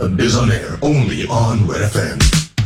is on air only on Red FM.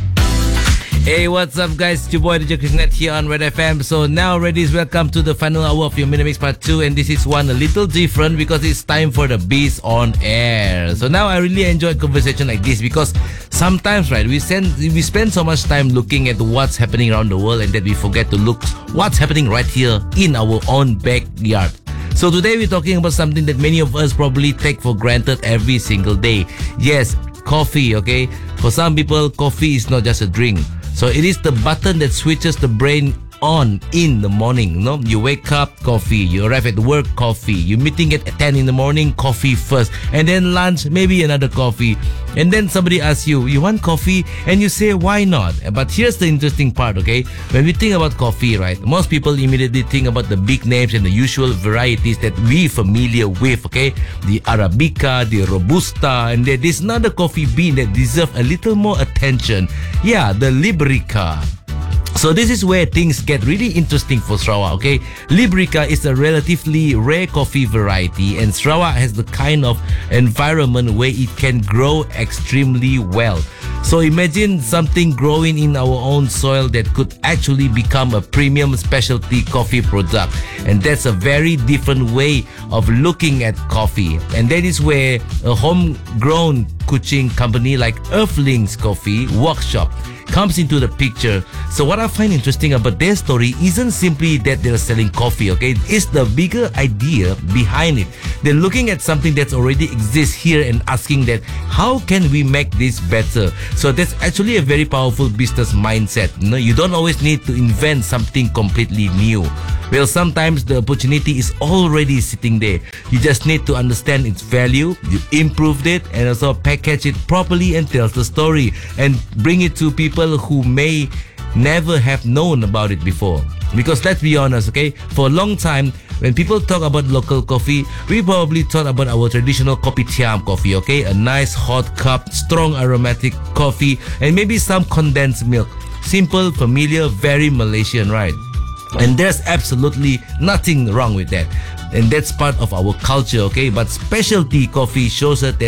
Hey, what's up, guys? It's your boy DJ Chrisnet here on Red FM. So now, ladies, welcome to the final hour of your Minimix Part 2, and this is one a little different because it's time for the Beast on Air. So now I really enjoy conversation like this because sometimes, right, we spend so much time looking at what's happening around the world and that we forget to look what's happening right here in our own backyard. So today we're talking about something that many of us probably take for granted every single day. Yes, coffee, okay? For some people, coffee is not just a drink. So it is the button that switches the brain on in the morning. No, you wake up, coffee. You arrive at work, coffee. You're meeting at 10 in the morning, coffee first. And then lunch, maybe another coffee. And then somebody asks you, you want coffee? And you say, why not? But here's the interesting part, okay? When we think about coffee, right, most people immediately think about the big names and the usual varieties that we're familiar with, okay? The Arabica, the Robusta, and there is another coffee bean that deserves a little more attention. Yeah, the Liberica. So this is where things get really interesting for Sarawak, okay? Liberica is a relatively rare coffee variety, and Sarawak has the kind of environment where it can grow extremely well. So imagine something growing in our own soil that could actually become a premium specialty coffee product. And that's a very different way of looking at coffee. And that is where a homegrown Kuching company like Earthlings Coffee Workshop comes into the picture. So what I find interesting about their story isn't simply that they're selling coffee, okay? It's the bigger idea behind it. They're looking at something that already exists here and asking that, how can we make this better? So that's actually a very powerful business mindset. You know, you don't always need to invent something completely new. Well, sometimes the opportunity is already sitting there. You just need to understand its value, you improved it, and also package it properly and tell the story and bring it to people who may never have known about it before. Because let's be honest, okay, for a long time, when people talk about local coffee, we probably thought about our traditional kopitiam coffee, okay? A nice hot cup, strong aromatic coffee, and maybe some condensed milk. Simple, familiar, very Malaysian, right? And there's absolutely nothing wrong with that. And that's part of our culture, okay? But specialty coffee shows us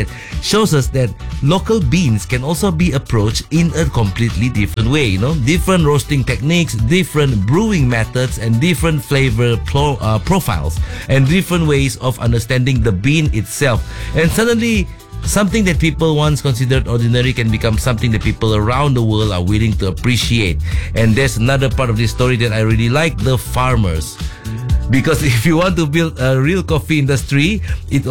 that local beans can also be approached in a completely different way, you know? Different roasting techniques, different brewing methods, and different flavor profiles, and different ways of understanding the bean itself. And suddenly, something that people once considered ordinary can become something that people around the world are willing to appreciate. And there's another part of this story that I really like, the farmers. Because if you want to build a real coffee industry, it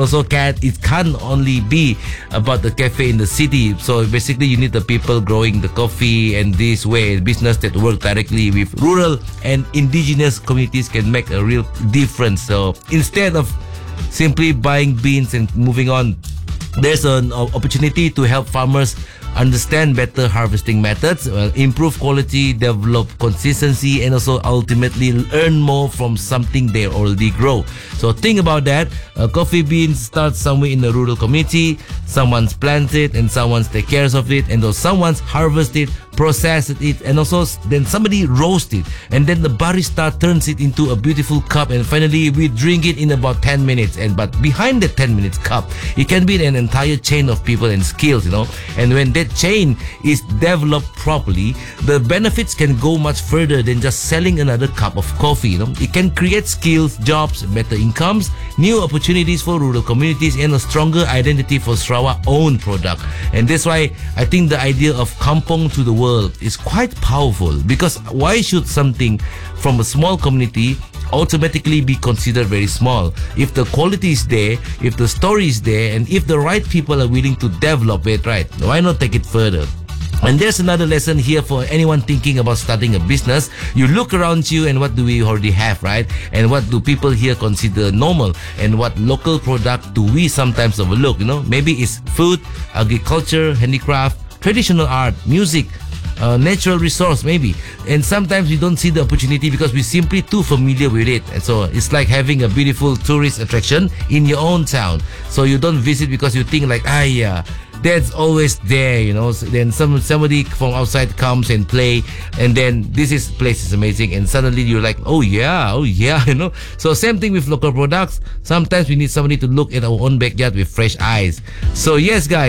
can't only be about the cafe in the city. So basically you need the people growing the coffee, and this way business that work directly with rural and indigenous communities can make a real difference. So instead of simply buying beans and moving on, there's an opportunity to help farmers understand better harvesting methods, improve quality, develop consistency, and also ultimately earn more from something they already grow. So think about that. Coffee beans start somewhere in the rural community. Someone's planted it and someone's take care of it, and someone's harvested, processed it, and also then somebody roasts it, and then the barista turns it into a beautiful cup, and finally we drink it in about 10 minutes. But behind the 10 minutes cup, it can be an entire chain of people and skills, you know. And when that chain is developed properly, the benefits can go much further than just selling another cup of coffee, you know. It can create skills, jobs, better incomes, new opportunities for rural communities, and a stronger identity for Sarawak's own product. And that's why I think the idea of kampong to the world is quite powerful, because why should something from a small community automatically be considered very small? If the quality is there, if the story is there, and if the right people are willing to develop it, right, why not take it further? And there's another lesson here for anyone thinking about starting a business. You look around you and what do we already have, right? And what do people here consider normal? And what local product do we sometimes overlook, you know? Maybe it's food, agriculture, handicraft, traditional art, music, natural resource maybe. And sometimes we don't see the opportunity because we're simply too familiar with it. And so it's like having a beautiful tourist attraction in your own town. So you don't visit because you think like, yeah, that's always there, you know. So then somebody from outside comes and play, and then this place is amazing, and suddenly you're like, oh yeah, you know. So same thing with local products. Sometimes we need somebody to look at our own backyard with fresh eyes. So yes, guys,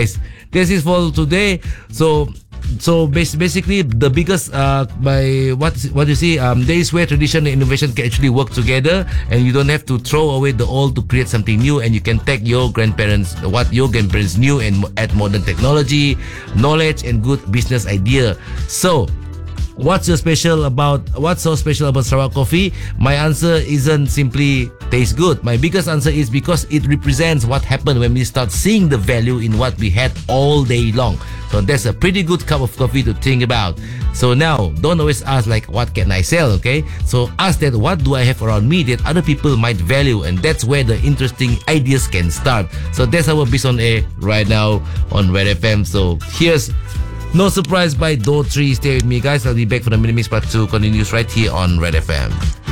this is for today. Basically, the biggest by what you see, there is where tradition and innovation can actually work together, and you don't have to throw away the old to create something new. And you can take your grandparents, what your grandparents knew, and add modern technology, knowledge, and good business idea. So, what's so special about Sarawak coffee? My answer isn't simply taste good. My biggest answer is because it represents what happened when we start seeing the value in what we had all day long. So that's a pretty good cup of coffee to think about. So now, don't always ask like, what can I sell, okay? So ask that, what do I have around me that other people might value? And that's where the interesting ideas can start. So that's our Biz on Air right now on Red FM. So here's No Surprise by Do3. Stay with me, guys. I'll be back for the Mini Mix Part 2. Continues right here on Red FM.